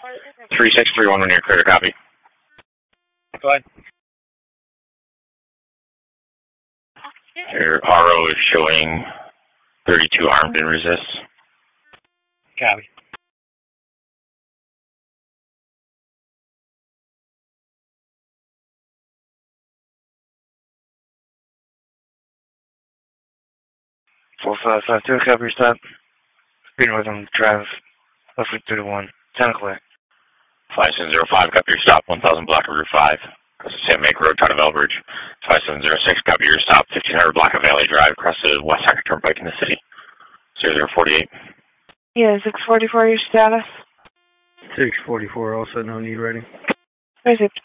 3631 when you're clear, copy. Go ahead. Your RO is showing 32 armed and resist. Copy. Four 552, copy your stop. Speed with them, drive left 321. 10 o'clock. 5705, copy your stop, 1000 block of Route 5. Across the San Make Road, town of Elbridge. 5706, copy your stop, 1500 block of Valley Drive, across the West Hacker Turnpike in the city. 0048. Yeah, 644, your status? 644, also no need ready. Where's it?